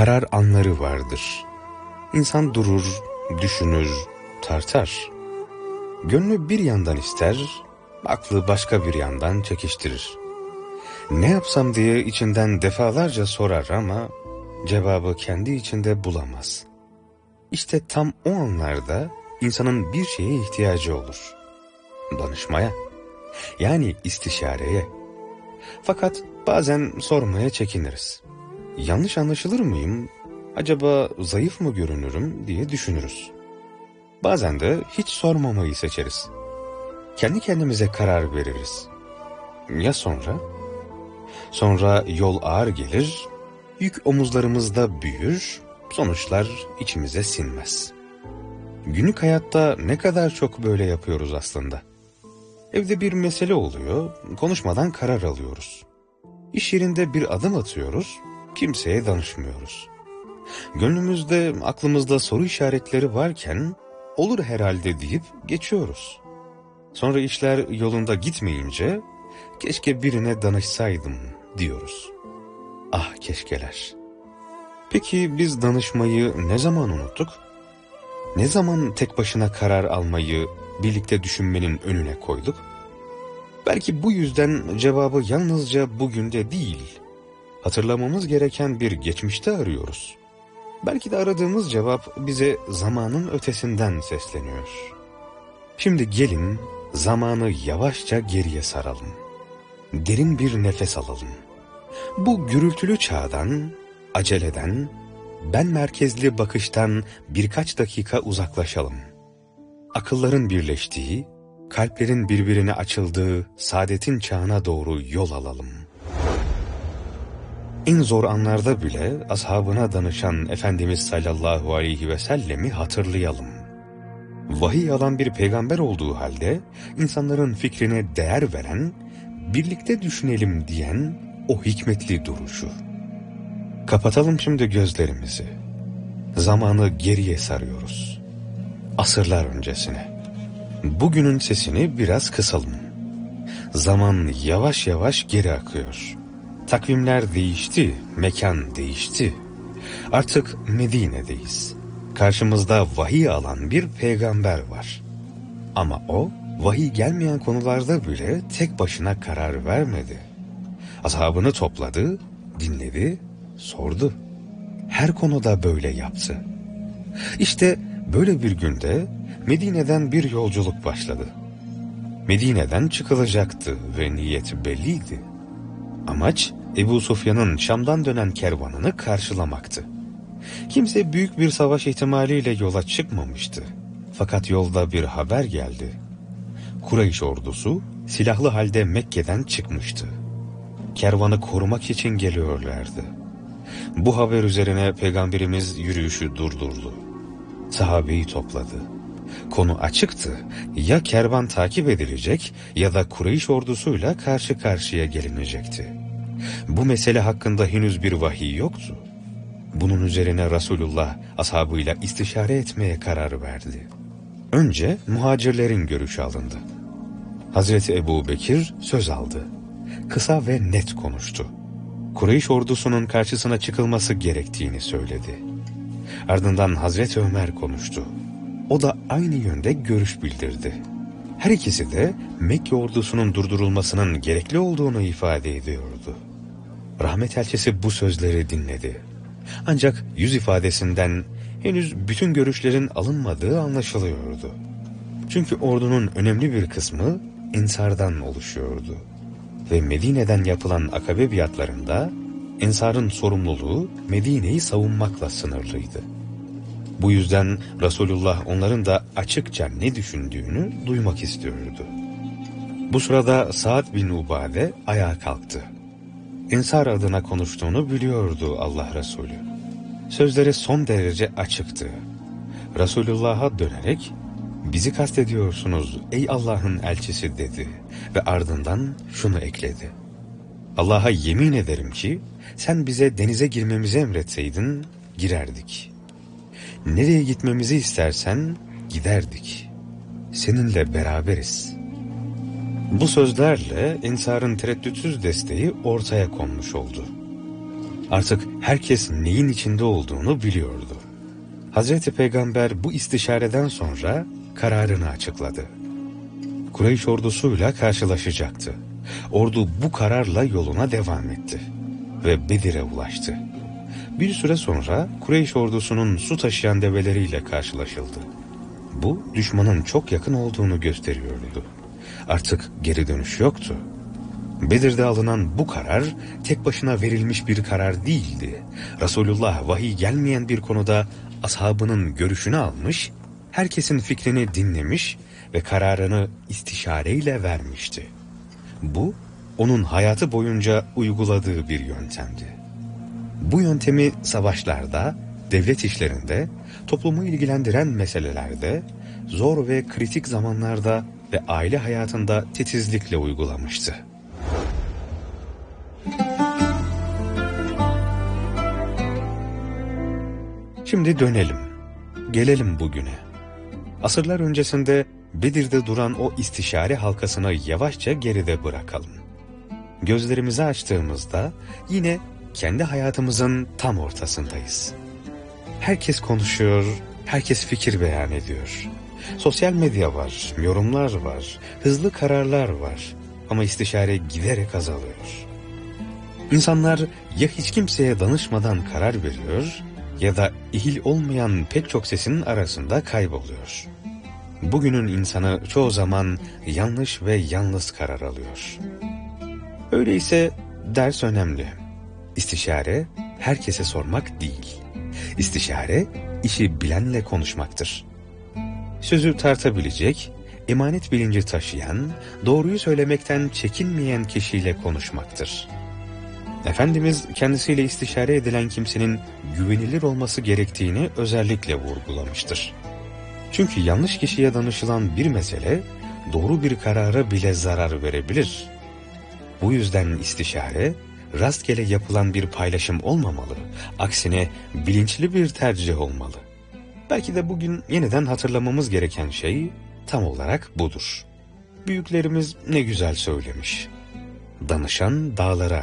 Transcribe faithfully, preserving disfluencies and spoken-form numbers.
karar anları vardır. İnsan durur, düşünür, tartar. Gönlü bir yandan ister, aklı başka bir yandan çekiştirir. Ne yapsam diye içinden defalarca sorar ama cevabı kendi içinde bulamaz. İşte tam o anlarda insanın bir şeye ihtiyacı olur. Danışmaya, yani istişareye. Fakat bazen sormaya çekiniriz. Yanlış anlaşılır mıyım, acaba zayıf mı görünürüm diye düşünürüz. Bazen de hiç sormamayı seçeriz. Kendi kendimize karar veririz. Ya sonra? Sonra yol ağır gelir, yük omuzlarımızda büyür, sonuçlar içimize sinmez. Günlük hayatta ne kadar çok böyle yapıyoruz aslında. Evde bir mesele oluyor, konuşmadan karar alıyoruz. İş yerinde bir adım atıyoruz, kimseye danışmıyoruz. Gönlümüzde, aklımızda soru işaretleri varken olur herhalde deyip geçiyoruz. Sonra işler yolunda gitmeyince keşke birine danışsaydım diyoruz. Ah keşkeler. Peki biz danışmayı ne zaman unuttuk? Ne zaman tek başına karar almayı, birlikte düşünmenin önüne koyduk? Belki bu yüzden cevabı yalnızca bugünde değil, hatırlamamız gereken bir geçmişte arıyoruz. Belki de aradığımız cevap bize zamanın ötesinden sesleniyor. Şimdi gelin zamanı yavaşça geriye saralım. Derin bir nefes alalım. Bu gürültülü çağdan, aceleden, ben merkezli bakıştan birkaç dakika uzaklaşalım. Akılların birleştiği, kalplerin birbirine açıldığı saadetin çağına doğru yol alalım. En zor anlarda bile ashabına danışan Efendimiz sallallahu aleyhi ve sellemi hatırlayalım. Vahiy alan bir peygamber olduğu halde insanların fikrine değer veren, birlikte düşünelim diyen o hikmetli duruşu. Kapatalım şimdi gözlerimizi. Zamanı geriye sarıyoruz. Asırlar öncesine. Bugünün sesini biraz kısalım. Zaman yavaş yavaş geri akıyor. Takvimler değişti, mekan değişti. Artık Medine'deyiz. Karşımızda vahiy alan bir peygamber var. Ama o, vahiy gelmeyen konularda bile tek başına karar vermedi. Ashabını topladı, dinledi, sordu. Her konuda böyle yaptı. İşte böyle bir günde Medine'den bir yolculuk başladı. Medine'den çıkılacaktı ve niyet belliydi. Amaç Ebu Sufyan'ın Şam'dan dönen kervanını karşılamaktı. Kimse büyük bir savaş ihtimaliyle yola çıkmamıştı. Fakat yolda bir haber geldi. Kureyş ordusu silahlı halde Mekke'den çıkmıştı. Kervanı korumak için geliyorlardı. Bu haber üzerine Peygamberimiz yürüyüşü durdurdu. Sahabeyi topladı. Konu açıktı. Ya kervan takip edilecek ya da Kureyş ordusuyla karşı karşıya gelinecekti. Bu mesele hakkında henüz bir vahiy yoktu. Bunun üzerine Resulullah ashabıyla istişare etmeye karar verdi. Önce muhacirlerin görüşü alındı. Hazreti Ebu Bekir söz aldı. Kısa ve net konuştu. Kureyş ordusunun karşısına çıkılması gerektiğini söyledi. Ardından Hazreti Ömer konuştu. O da aynı yönde görüş bildirdi. Her ikisi de Mekke ordusunun durdurulmasının gerekli olduğunu ifade ediyordu. Rahmet elçisi bu sözleri dinledi. Ancak yüz ifadesinden henüz bütün görüşlerin alınmadığı anlaşılıyordu. Çünkü ordunun önemli bir kısmı Ensar'dan oluşuyordu. Ve Medine'den yapılan akabe biatlarında Ensar'ın sorumluluğu Medine'yi savunmakla sınırlıydı. Bu yüzden Resulullah onların da açıkça ne düşündüğünü duymak istiyordu. Bu sırada Sa'd bin Ubade ayağa kalktı. Ensar adına konuştuğunu biliyordu Allah Resulü. Sözleri son derece açıktı. Resulullah'a dönerek, "Bizi kastediyorsunuz ey Allah'ın elçisi" dedi ve ardından şunu ekledi. "Allah'a yemin ederim ki sen bize denize girmemizi emretseydin girerdik. Nereye gitmemizi istersen giderdik. Seninle beraberiz." Bu sözlerle Ensar'ın tereddütsüz desteği ortaya konmuş oldu. Artık herkes neyin içinde olduğunu biliyordu. Hazreti Peygamber bu istişareden sonra kararını açıkladı. Kureyş ordusuyla karşılaşacaktı. Ordu bu kararla yoluna devam etti ve Bedir'e ulaştı. Bir süre sonra Kureyş ordusunun su taşıyan develeriyle karşılaşıldı. Bu düşmanın çok yakın olduğunu gösteriyordu. Artık geri dönüş yoktu. Bedir'de alınan bu karar tek başına verilmiş bir karar değildi. Resulullah vahiy gelmeyen bir konuda ashabının görüşünü almış, herkesin fikrini dinlemiş ve kararını istişareyle vermişti. Bu, onun hayatı boyunca uyguladığı bir yöntemdi. Bu yöntemi savaşlarda, devlet işlerinde, toplumu ilgilendiren meselelerde, zor ve kritik zamanlarda ve aile hayatında titizlikle uygulamıştı. Şimdi dönelim, gelelim bugüne. Asırlar öncesinde Bedir'de duran o istişare halkasını yavaşça geride bırakalım. Gözlerimizi açtığımızda yine kendi hayatımızın tam ortasındayız. Herkes konuşuyor, herkes fikir beyan ediyor. Sosyal medya var, yorumlar var, hızlı kararlar var ama istişare giderek azalıyor. İnsanlar ya hiç kimseye danışmadan karar veriyor ya da ehil olmayan pek çok sesin arasında kayboluyor. Bugünün insanı çoğu zaman yanlış ve yalnız karar alıyor. Öyleyse ders önemli. İstişare herkese sormak değil. İstişare işi bilenle konuşmaktır. Sözü tartabilecek, emanet bilinci taşıyan, doğruyu söylemekten çekinmeyen kişiyle konuşmaktır. Efendimiz kendisiyle istişare edilen kimsenin güvenilir olması gerektiğini özellikle vurgulamıştır. Çünkü yanlış kişiye danışılan bir mesele doğru bir karara bile zarar verebilir. Bu yüzden istişare rastgele yapılan bir paylaşım olmamalı, aksine bilinçli bir tercih olmalı. Belki de bugün yeniden hatırlamamız gereken şey tam olarak budur. Büyüklerimiz ne güzel söylemiş. Danışan dağlara